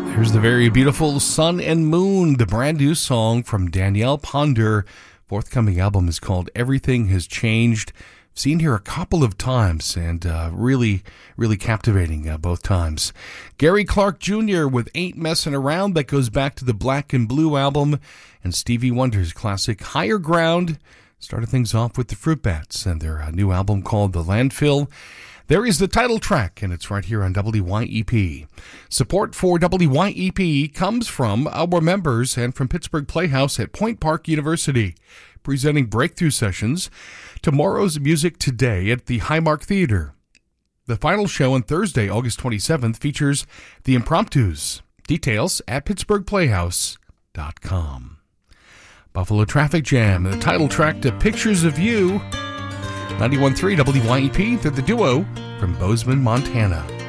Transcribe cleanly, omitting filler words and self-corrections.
Here's the very beautiful Sun and Moon, the brand new song from Danielle Ponder. Forthcoming album is called Everything Has Changed. I've seen her a couple of times and really captivating both times. Gary Clark Jr. with Ain't Messin' Around, that goes back to the Black and Blue album, and Stevie Wonder's classic Higher Ground started things off with the Fruit Bats and their new album called The Landfill. There is the title track, and it's right here on WYEP. Support for WYEP comes from our members and from Pittsburgh Playhouse at Point Park University, presenting breakthrough sessions. Tomorrow's music today at the Highmark Theater. The final show on Thursday, August 27th, features The Impromptus. Details at pittsburghplayhouse.com. Buffalo Traffic Jam, the title track to Pictures of You. 91.3 WYEP, they're the duo from Bozeman, Montana.